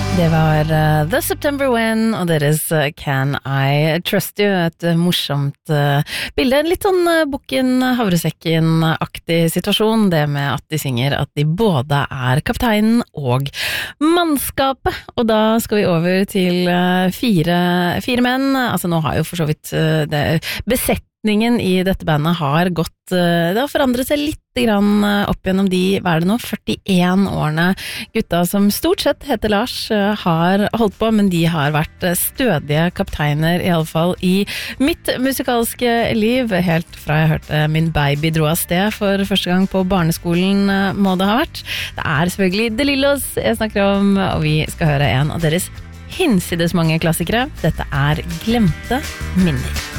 Det var The September Wind og deres Can I Trust You, et morsomt bilde, en litt sånn bukken havresekken-aktig situasjon, det med at de synger at de både er kapteinen og mannskapet, og da skal vi over til fire menn, altså nå har jo for så vidt besetningen i dette bandet har gått, det har forandret seg litt grann opp gjennom hva er det nå, 41 årene gutta som stort sett heter Lars har holdt på, men de har vært stødige kapteiner, i alle fall i mitt musikalske liv, helt fra jeg hørte min baby dro av sted for første gang på barneskolen, må det ha vært. Det er selvfølgelig The Lillos jeg snakker om, og vi skal høre en av deres hinsides mange klassikere. Dette er Glemte minner.